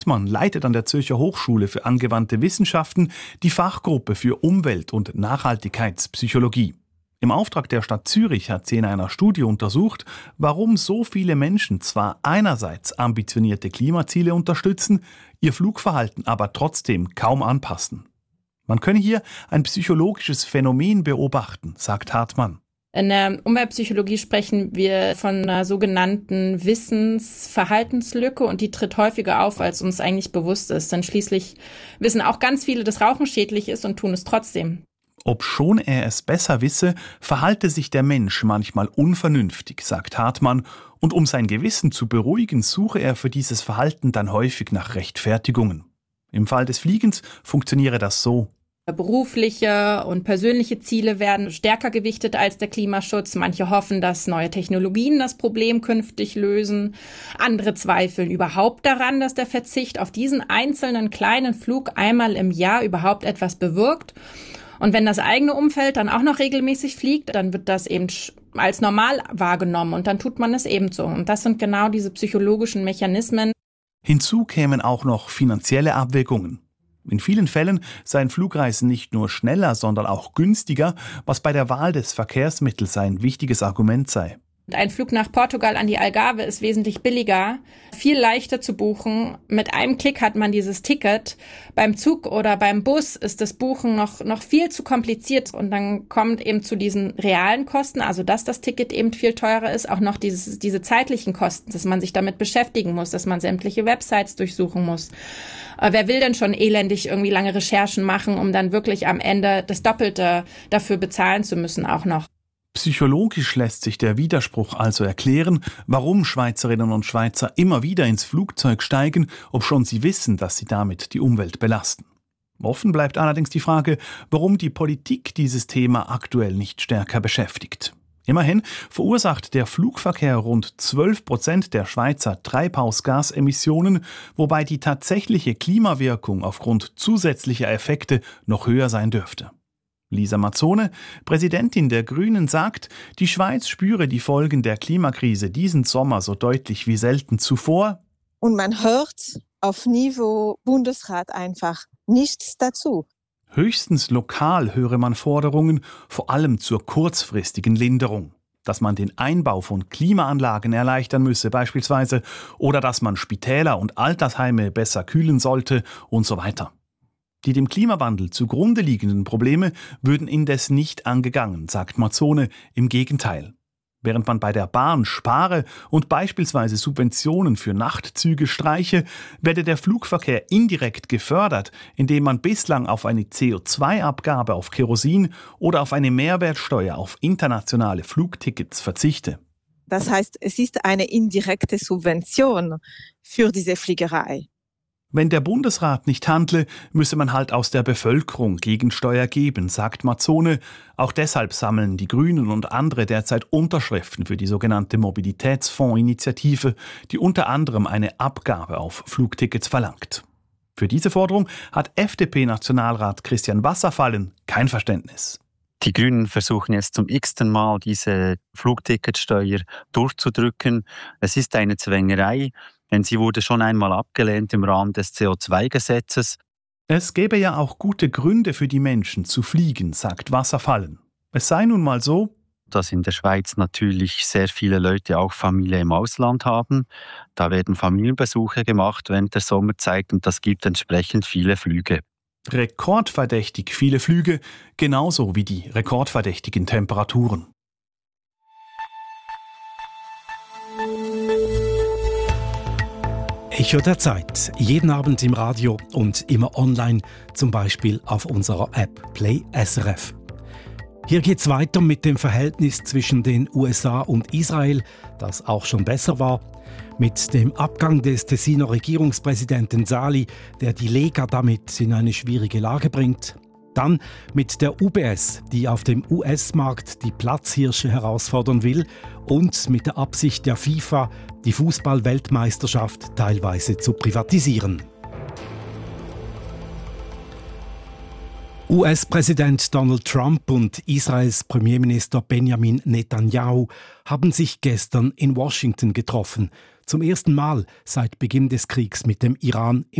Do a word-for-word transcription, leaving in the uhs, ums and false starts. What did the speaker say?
Man leitet an der Zürcher Hochschule für angewandte Wissenschaften die Fachgruppe für Umwelt- und Nachhaltigkeitspsychologie. Im Auftrag der Stadt Zürich hat sie in einer Studie untersucht, warum so viele Menschen zwar einerseits ambitionierte Klimaziele unterstützen, ihr Flugverhalten aber trotzdem kaum anpassen. Man könne hier ein psychologisches Phänomen beobachten, sagt Hartmann. In der Umweltpsychologie sprechen wir von einer sogenannten Wissensverhaltenslücke und die tritt häufiger auf, als uns eigentlich bewusst ist. Denn schließlich wissen auch ganz viele, dass Rauchen schädlich ist und tun es trotzdem. Obschon er es besser wisse, verhalte sich der Mensch manchmal unvernünftig, sagt Hartmann, und um sein Gewissen zu beruhigen, suche er für dieses Verhalten dann häufig nach Rechtfertigungen. Im Fall des Fliegens funktioniere das so. Berufliche und persönliche Ziele werden stärker gewichtet als der Klimaschutz. Manche hoffen, dass neue Technologien das Problem künftig lösen. Andere zweifeln überhaupt daran, dass der Verzicht auf diesen einzelnen kleinen Flug einmal im Jahr überhaupt etwas bewirkt. Und wenn das eigene Umfeld dann auch noch regelmäßig fliegt, dann wird das eben als normal wahrgenommen und dann tut man es ebenso. Und das sind genau diese psychologischen Mechanismen. Hinzu kämen auch noch finanzielle Abwägungen. In vielen Fällen seien Flugreisen nicht nur schneller, sondern auch günstiger, was bei der Wahl des Verkehrsmittels ein wichtiges Argument sei. Ein Flug nach Portugal an die Algarve ist wesentlich billiger, viel leichter zu buchen. Mit einem Klick hat man dieses Ticket. Beim Zug oder beim Bus ist das Buchen noch, noch viel zu kompliziert. Und dann kommt eben zu diesen realen Kosten, also dass das Ticket eben viel teurer ist, auch noch dieses, diese zeitlichen Kosten, dass man sich damit beschäftigen muss, dass man sämtliche Websites durchsuchen muss. Aber wer will denn schon elendig irgendwie lange Recherchen machen, um dann wirklich am Ende das Doppelte dafür bezahlen zu müssen auch noch? Psychologisch lässt sich der Widerspruch also erklären, warum Schweizerinnen und Schweizer immer wieder ins Flugzeug steigen, obschon sie wissen, dass sie damit die Umwelt belasten. Offen bleibt allerdings die Frage, warum die Politik dieses Thema aktuell nicht stärker beschäftigt. Immerhin verursacht der Flugverkehr rund zwölf Prozent der Schweizer Treibhausgasemissionen, wobei die tatsächliche Klimawirkung aufgrund zusätzlicher Effekte noch höher sein dürfte. Lisa Mazzone, Präsidentin der Grünen, sagt, die Schweiz spüre die Folgen der Klimakrise diesen Sommer so deutlich wie selten zuvor. Und man hört auf Niveau Bundesrat einfach nichts dazu. Höchstens lokal höre man Forderungen, vor allem zur kurzfristigen Linderung. Dass man den Einbau von Klimaanlagen erleichtern müsse beispielsweise oder dass man Spitäler und Altersheime besser kühlen sollte und so weiter. Die dem Klimawandel zugrunde liegenden Probleme würden indes nicht angegangen, sagt Mazzone, im Gegenteil. Während man bei der Bahn spare und beispielsweise Subventionen für Nachtzüge streiche, werde der Flugverkehr indirekt gefördert, indem man bislang auf eine C O zwei Abgabe auf Kerosin oder auf eine Mehrwertsteuer auf internationale Flugtickets verzichte. Das heißt, es ist eine indirekte Subvention für diese Fliegerei. Wenn der Bundesrat nicht handle, müsse man halt aus der Bevölkerung Gegensteuer geben, sagt Mazzone. Auch deshalb sammeln die Grünen und andere derzeit Unterschriften für die sogenannte Mobilitätsfondsinitiative, die unter anderem eine Abgabe auf Flugtickets verlangt. Für diese Forderung hat F D P-Nationalrat Christian Wasserfallen kein Verständnis. Die Grünen versuchen jetzt zum x-ten Mal diese Flugticketsteuer durchzudrücken. Es ist eine Zwängerei. Denn sie wurde schon einmal abgelehnt im Rahmen des C O zwei Gesetzes. Es gäbe ja auch gute Gründe für die Menschen zu fliegen, sagt Wasserfallen. Es sei nun mal so, dass in der Schweiz natürlich sehr viele Leute auch Familie im Ausland haben. Da werden Familienbesuche gemacht während der Sommerzeit und das gibt entsprechend viele Flüge. Rekordverdächtig viele Flüge, genauso wie die rekordverdächtigen Temperaturen. Echo der Zeit. Jeden Abend im Radio und immer online, zum Beispiel auf unserer App Play S R F. Hier geht's weiter mit dem Verhältnis zwischen den U S A und Israel, das auch schon besser war, mit dem Abgang des Tessiner Regierungspräsidenten Sali, der die Lega damit in eine schwierige Lage bringt. Dann mit der U B S, die auf dem U S-Markt die Platzhirsche herausfordern will und mit der Absicht der FIFA, die Fußball-Weltmeisterschaft teilweise zu privatisieren. U S-Präsident Donald Trump und Israels Premierminister Benjamin Netanyahu haben sich gestern in Washington getroffen, zum ersten Mal seit Beginn des Kriegs mit dem Iran